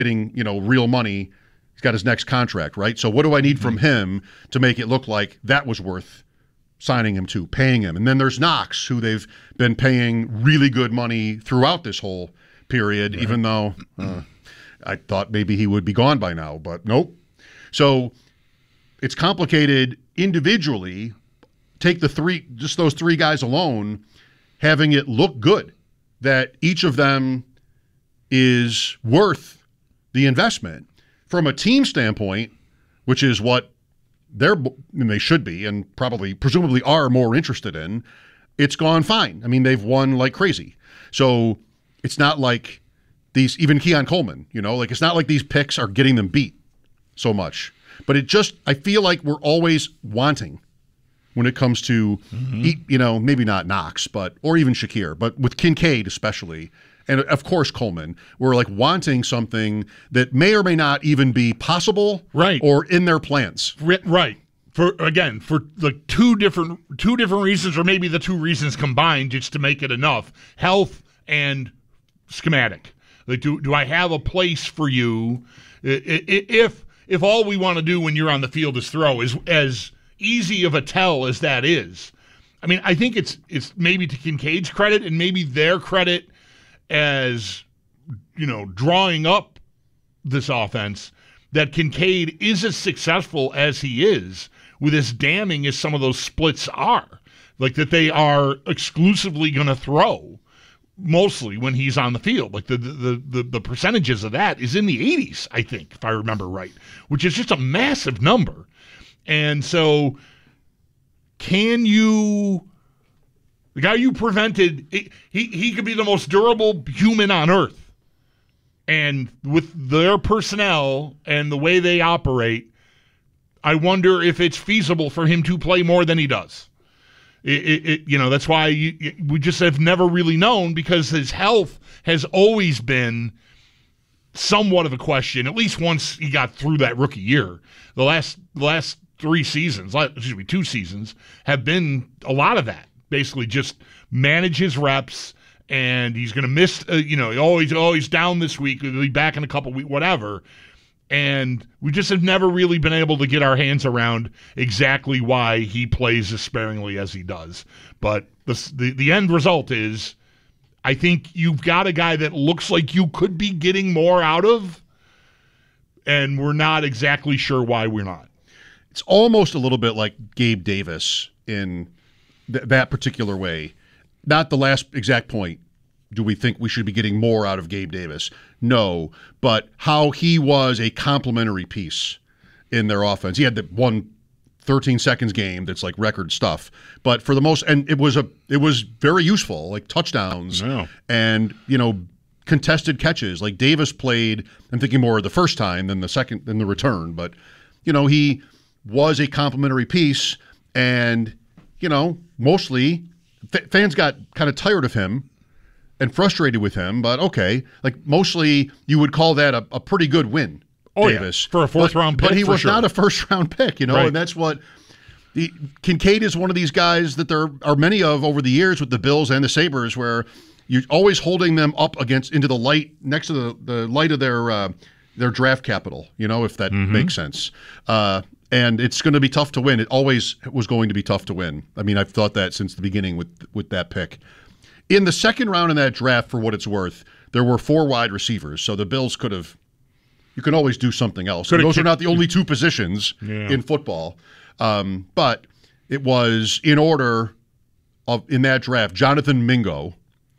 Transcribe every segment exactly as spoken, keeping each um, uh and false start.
getting, you know, real money. He's got his next contract, right? So what do I need mm-hmm. from him to make it look like that was worth signing him to, paying him? And then there's Knox, who they've been paying really good money throughout this whole period, right. even though uh, I thought maybe he would be gone by now, but nope. So it's complicated individually. Take the three, just those three guys alone, having it look good that each of them is worth the investment. From a team standpoint, which is what they're and they should be and probably presumably are more interested in, it's gone fine. I mean, they've won like crazy. So it's not like these, even Keon Coleman, you know, like it's not like these picks are getting them beat so much. But it just, I feel like we're always wanting when it comes to, mm-hmm. you know, maybe not Knox, but, or even Shakir, but with Kincaid especially, and of course Coleman, we're like wanting something that may or may not even be possible, right, or in their plans. Right. For again, for like two different two different reasons, or maybe the two reasons combined, just to make it enough: health and schematic. Like, do do I have a place for you? If if all we want to do when you're on the field is throw, is as easy of a tell as that is. I mean, I think it's it's maybe to Kincaid's credit and maybe their credit as, you know, drawing up this offense, that Kincaid is as successful as he is, with as damning as some of those splits are. Like, that they are exclusively going to throw mostly when he's on the field. Like, the, the the the percentages of that is in the eighties, I think, if I remember right, which is just a massive number. And so can you... The guy you prevented, he, he he could be the most durable human on earth. And with their personnel and the way they operate, I wonder if it's feasible for him to play more than he does. It, it, it, you know, that's why you, we just have never really known, because his health has always been somewhat of a question, at least once he got through that rookie year. The last, the last three seasons, excuse me, two seasons, have been a lot of that. Basically just manage his reps, and he's going to miss, uh, you know, always, oh, he's down this week, he'll be back in a couple weeks, whatever. And we just have never really been able to get our hands around exactly why he plays as sparingly as he does. But the, the, the end result is, I think you've got a guy that looks like you could be getting more out of, and we're not exactly sure why we're not. It's almost a little bit like Gabe Davis in th- that particular way. Not the last exact point. Do we think we should be getting more out of Gabe Davis? No, but how he was a complementary piece in their offense. He had the one thirteen seconds game that's like record stuff, but for the most, and it was a it was very useful, like touchdowns yeah. and, you know, contested catches. Like Davis played, I'm thinking more of the first time than the second than the return, but you know, he was a complementary piece, and you know, mostly f- fans got kind of tired of him and frustrated with him, but okay, like mostly you would call that a, a pretty good win, oh, Davis. Yeah. For a fourth but, round pick. But he for was sure. not a first round pick, you know, right. and that's what the Kincaid is one of these guys that there are many of over the years with the Bills and the Sabres, where you're always holding them up against into the light, next to the, the light of their uh, their draft capital, you know, if that mm-hmm. makes sense. Uh, and it's going to be tough to win. It always was going to be tough to win. I mean, I've thought that since the beginning with with that pick. In the second round in that draft, for what it's worth, there were four wide receivers, so the Bills could have – you can always do something else. Those kicked. Are not the only two positions yeah. in football. Um, but it was in order of in that draft, Jonathan Mingo,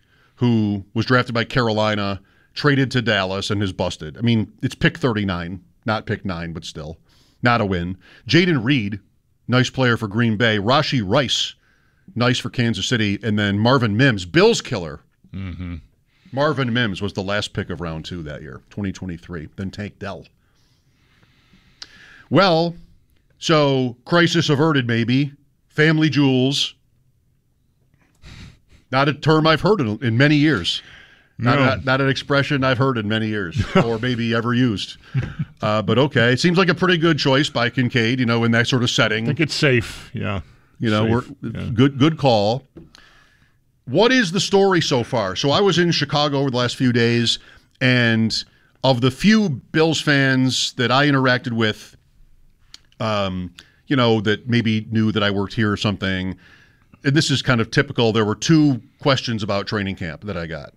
who was drafted by Carolina, traded to Dallas, and has busted. I mean, it's pick thirty-nine, not pick nine, but still not a win. Jaden Reed, nice player for Green Bay. Rashee Rice, nice for Kansas City. And then Marvin Mims, Bills killer. Mm-hmm. Marvin Mims was the last pick of round two that year, twenty twenty-three. Then Tank Dell. Well, so crisis averted maybe. Family jewels. Not a term I've heard in, in many years. No. Not, a, not an expression I've heard in many years, or maybe ever used. Uh, but okay, it seems like a pretty good choice by Kincaid, you know, in that sort of setting. I think it's safe, yeah. You know, safe. we're yeah. good good call. What is the story so far? So I was in Chicago over the last few days, and of the few Bills fans that I interacted with, um, you know, that maybe knew that I worked here or something, and this is kind of typical, there were two questions about training camp that I got.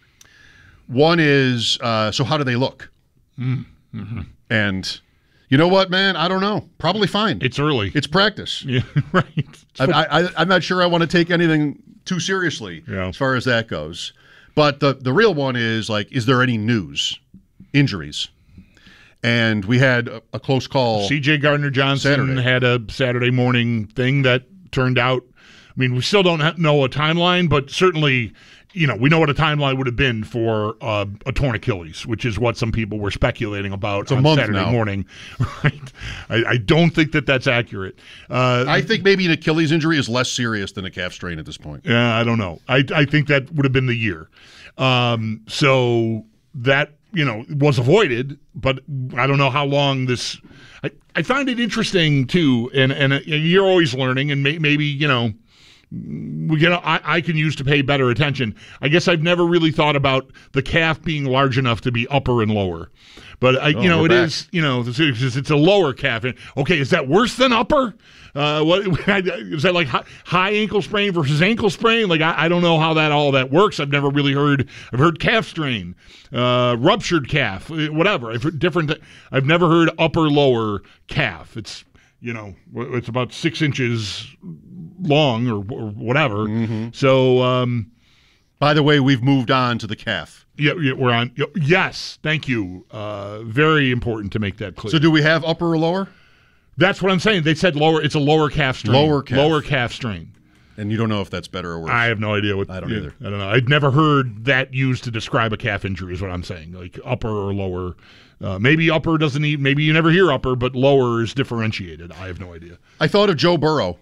One is, uh, so how do they look? Mm-hmm. And you know what, man? I don't know. Probably fine. It's early. It's practice. Yeah, right. I, I, I'm not sure I want to take anything too seriously yeah. as far as that goes. But the, the real one is, like, is there any news? Injuries. And we had a, a close call. C J Gardner-Johnson Saturday. had a Saturday morning thing that turned out, I mean, we still don't ha- know a timeline, but certainly, you know, we know what a timeline would have been for uh, a torn Achilles, which is what some people were speculating about it's a on month Saturday now. morning. Right? I, I don't think that that's accurate. Uh, I think maybe an Achilles injury is less serious than a calf strain at this point. Yeah, I don't know. I I think that would have been the year. Um, so that, you know, was avoided, but I don't know how long this. I, I find it interesting too, and and uh, you're always learning, and may, maybe you know. We get. I, I can use to pay better attention. I guess I've never really thought about the calf being large enough to be upper and lower, but I, Oh, you know, we're it back. is. You know, it's, it's a lower calf. Okay, is that worse than upper? Uh, what is that like? High, high ankle sprain versus ankle sprain? Like I, I don't know how that all that works. I've never really heard. I've heard calf strain, uh, ruptured calf, whatever. I've heard different. I've never heard upper lower calf. It's you know, it's about six inches long or, or whatever. Mm-hmm. So, um, by the way, we've moved on to the calf. yeah, yeah, we're on. Yes, thank you. Uh, very important to make that clear. So do we have upper or lower? That's what I'm saying. They said lower. It's a lower calf strain. Lower calf. Lower calf strain. And you don't know if that's better or worse. I have no idea what. I don't yeah, either. I don't know. I'd never heard that used to describe a calf injury. Is what I'm saying. Like upper or lower. Uh, maybe upper doesn't even. Maybe you never hear upper, but lower is differentiated. I have no idea. I thought of Joe Burrow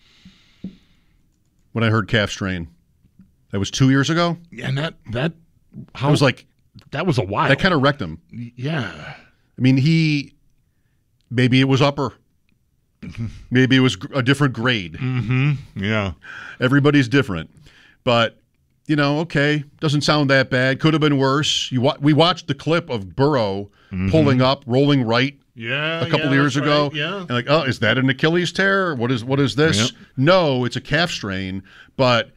when I heard calf strain. That was two years ago. And that that how I was like, that was a while. that kind of wrecked him. Yeah. I mean, he maybe it was upper. Maybe it was a different grade. Mm-hmm. Yeah. Everybody's different. But, you know, okay, doesn't sound that bad. Could have been worse. You wa- We watched the clip of Burrow Mm-hmm. pulling up, rolling right Yeah. a couple yeah, years that's ago. right. Yeah. And like, oh, is that an Achilles tear? What is what is this? Yep. No, it's a calf strain, but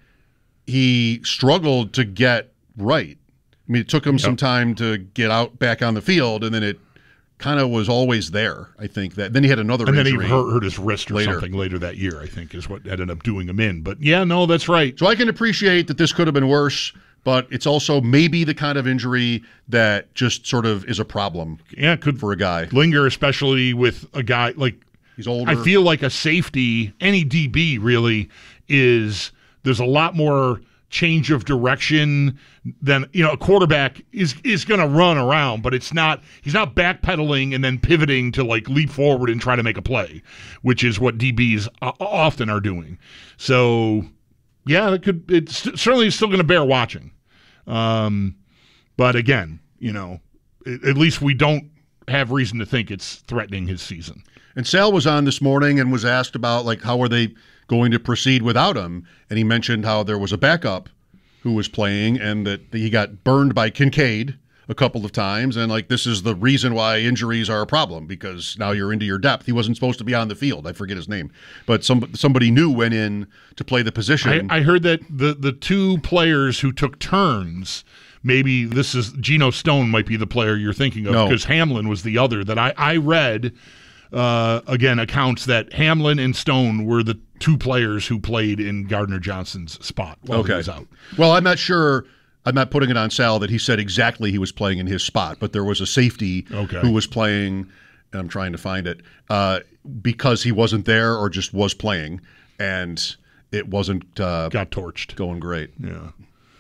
he struggled to get right. I mean, it took him some time to get out back on the field, and then it kind of was always there, I think. That Then he had another And then he injury. hurt, hurt his wrist or later. something later that year, I think, is what ended up doing him in. But yeah, no, that's right. So I can appreciate that this could have been worse, but it's also maybe the kind of injury that just sort of is a problem Yeah, it could for a guy. linger, especially with a guy like He's older. I feel like a safety, any D B really is. There's a lot more change of direction than you know. A quarterback is is going to run around, but it's not. He's not backpedaling and then pivoting to like leap forward and try to make a play, which is what D Bs often are doing. So, yeah, it could. It's certainly still going to bear watching. Um, but again, you know, at least we don't have reason to think it's threatening his season. And Sal was on this morning and was asked about, like, how are they going to proceed without him? And he mentioned how there was a backup who was playing and that he got burned by Kincaid a couple of times. And, like, this is the reason why injuries are a problem, because now you're into your depth. He wasn't supposed to be on the field. I forget his name. But some, somebody new went in to play the position. I, I heard that the, the two players who took turns, maybe this is Geno Stone might be the player you're thinking of, No. because Hamlin was the other that I, I read, uh, again, accounts that Hamlin and Stone were the two players who played in Gardner Johnson's spot while he was out. Well, I'm not sure. I'm not putting it on Sal that he said exactly he was playing in his spot, but there was a safety Okay. who was playing, and I'm trying to find it, uh, because he wasn't there or just was playing, and it wasn't uh, Got torched. going great. Yeah.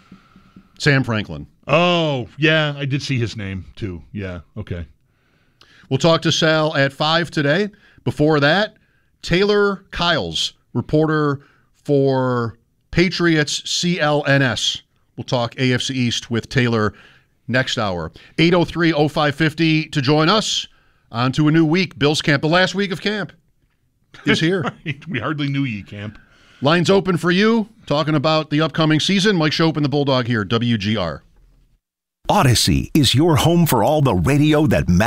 Sam Franklin. Oh, yeah, I did see his name too. Yeah, okay. We'll talk to Sal at five today. Before that, Taylor Kyles, reporter for Patriots C L N S. We'll talk A F C East with Taylor next hour. eight oh three oh five fifty to join us. On to a new week. Bills camp. The last week of camp is here. We hardly knew ye, Camp. Lines open for you. Talking about the upcoming season. Mike Schopp and the Bulldog here. W G R. Odyssey is your home for all the radio that matters.